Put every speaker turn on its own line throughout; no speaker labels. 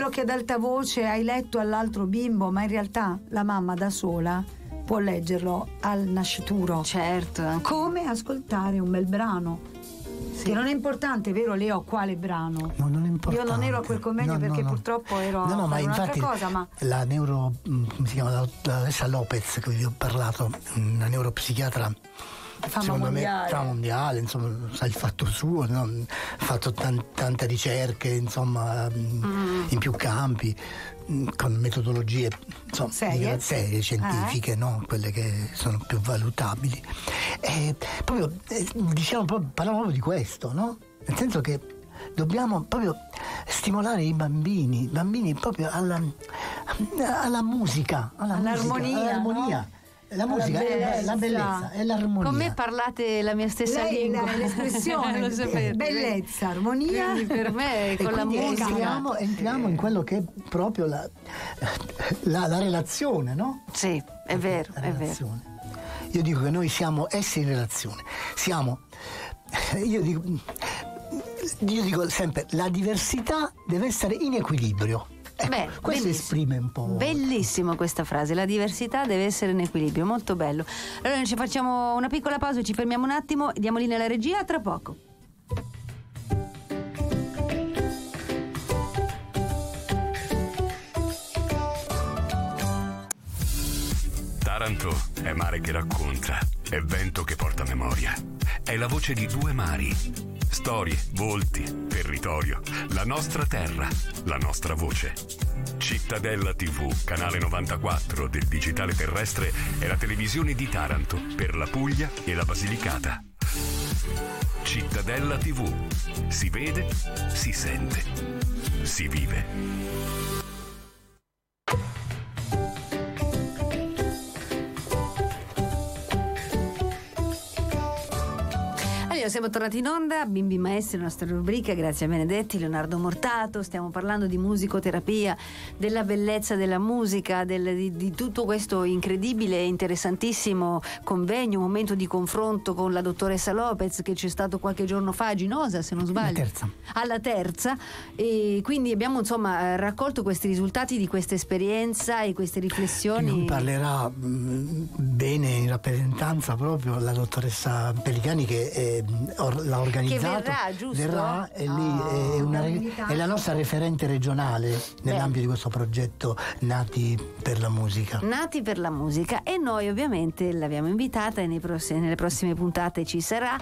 quello che ad alta voce hai letto all'altro bimbo, ma in realtà la mamma da sola può leggerlo al nascituro.
Certo.
Come ascoltare un bel brano. Che non è importante, vero Leo, quale brano?
No, non è importante.
Io non ero a quel convegno perché purtroppo ero a
ma
fare un'altra
infatti
cosa, ma
la come si chiama, la dottoressa Lopez, che vi ho parlato, una neuropsichiatra
fama
mondiale, insomma, sa il fatto suo, no? Ha fatto tante ricerche, insomma, in più campi, con metodologie, insomma, serie scientifiche, no? Quelle che sono più valutabili. E proprio parliamo proprio di questo, no? Nel senso che dobbiamo proprio stimolare i bambini proprio alla musica, all'armonia.
No?
La musica è la bellezza, è l'armonia.
Con me parlate la mia stessa lingua.
L'espressione
lo sapete.
Bellezza, armonia.
Quindi per me con la musica
entriamo in quello che è proprio la relazione, no?
Sì, è vero, è vero.
Io dico che noi siamo esseri in relazione. Io dico sempre, la diversità deve essere in equilibrio. Questo
bellissimo.
esprime un po'.
Bellissimo questa frase, la diversità deve essere in equilibrio, molto bello. Allora ci facciamo una piccola pausa, ci fermiamo un attimo, diamo linea alla regia, tra poco.
Taranto è mare che racconta, è vento che porta memoria, è la voce di due mari. Storie, volti, territorio, la nostra terra, la nostra voce. Cittadella TV, canale 94 del digitale terrestre, è la televisione di Taranto per la Puglia e la Basilicata. Cittadella TV. Si vede, si sente, si vive.
Siamo tornati in onda, Bimbi Maestri, la nostra rubrica, grazie a Benedetti, Leonardo Mortato. Stiamo parlando di musicoterapia, della bellezza della musica, di tutto questo incredibile e interessantissimo convegno, momento di confronto con la dottoressa Lopez che c'è stato qualche giorno fa a Ginosa, se non sbaglio. Alla terza. E quindi abbiamo insomma raccolto questi risultati di questa esperienza e queste riflessioni.
Di cui parlerà bene in rappresentanza proprio la dottoressa Pellicani, che l'ha organizzato,
che verrà, giusto?
Verrà, e lì è la nostra referente regionale nell'ambito di questo progetto Nati per la Musica.
Nati per la musica, e noi ovviamente l'abbiamo invitata e nelle prossime puntate ci sarà.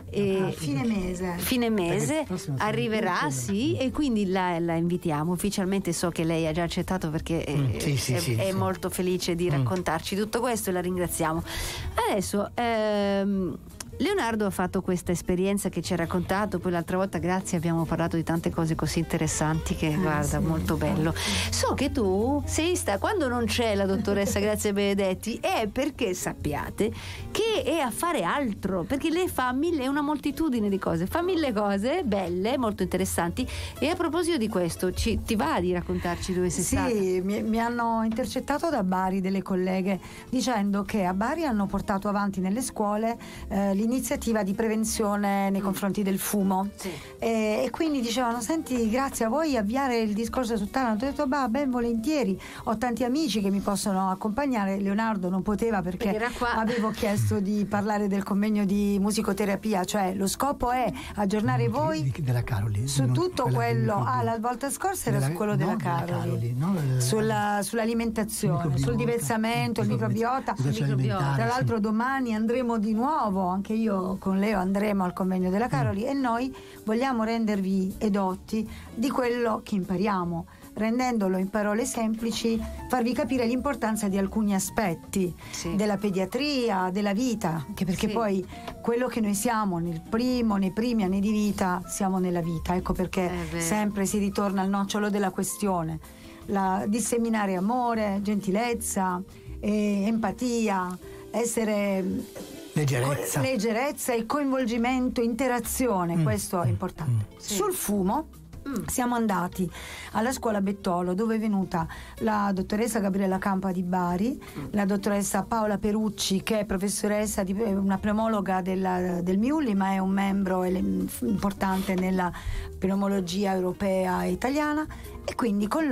Fine mese arriverà, sì, e quindi la invitiamo ufficialmente. So che lei ha già accettato perché è molto felice di raccontarci tutto questo e la ringraziamo. Adesso Leonardo ha fatto questa esperienza che ci ha raccontato, poi l'altra volta, grazie, abbiamo parlato di tante cose così interessanti che guarda, molto bello. So che tu quando non c'è la dottoressa Grazia Benedetti è perché sappiate che è a fare altro, perché lei fa una moltitudine di cose, fa mille cose belle, molto interessanti. E a proposito di questo, ti va di raccontarci dove sei stata?
Sì, mi hanno intercettato da Bari delle colleghe dicendo che a Bari hanno portato avanti nelle scuole l'iniziativa di prevenzione nei confronti del fumo, e quindi dicevano: senti Grazia, vuoi avviare il discorso su Taranto? Ho detto ben volentieri, ho tanti amici che mi possono accompagnare. Leonardo non poteva perché avevo chiesto di parlare del convegno di musicoterapia, cioè lo scopo è aggiornare voi
della Caroli,
su tutto quello. La volta scorsa era su quello della Caroli, sull'alimentazione, sul diversamento, il microbiota. Tra l'altro domani andremo di nuovo, anche io con Leo andremo al convegno della Caroli, e noi vogliamo rendervi edotti di quello che impariamo, rendendolo in parole semplici, farvi capire l'importanza di alcuni aspetti della pediatria, della vita, anche perché poi quello che noi siamo nei primi anni di vita, siamo nella vita. Ecco perché sempre si ritorna al nocciolo della questione: disseminare amore, gentilezza, empatia, leggerezza e coinvolgimento, interazione, questo è importante. Sul fumo siamo andati alla scuola Bettolo, dove è venuta la dottoressa Gabriella Campa di Bari, la dottoressa Paola Perucci, che è professoressa una pneumologa del Miuli, ma è un membro importante nella pneumologia europea e italiana, e quindi con